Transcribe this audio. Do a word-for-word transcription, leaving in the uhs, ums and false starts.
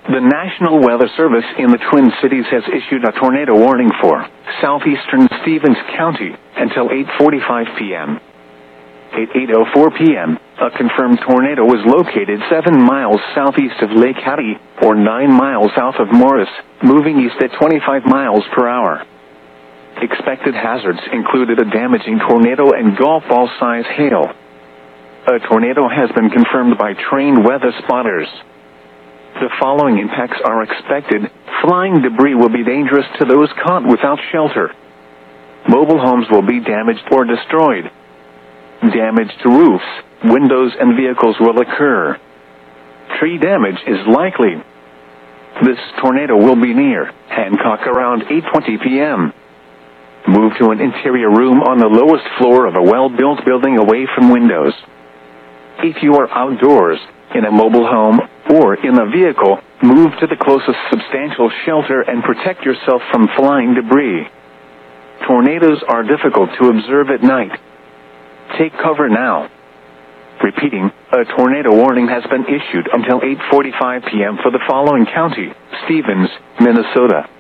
The National Weather Service in the Twin Cities has issued a tornado warning for southeastern Stevens County until eight forty-five p.m. At eight oh four p.m., a confirmed tornado was located seven miles southeast of Lake Hattie, or nine miles south of Morris, moving east at twenty-five miles per hour. Expected hazards included a damaging tornado and golf ball-size hail. A tornado has been confirmed by trained weather spotters. The following impacts are expected. Flying debris will be dangerous to those caught without shelter. Mobile homes will be damaged or destroyed. Damage to roofs, windows, and vehicles will occur. Tree damage is likely. This tornado will be near Hancock around eight twenty p.m. Move to an interior room on the lowest floor of a well-built building away from windows. If you are outdoors, in a mobile home, or in a vehicle, move to the closest substantial shelter and protect yourself from flying debris. Tornadoes are difficult to observe at night. Take cover now. Repeating, a tornado warning has been issued until eight forty-five p.m. for the following county: Stevens, Minnesota.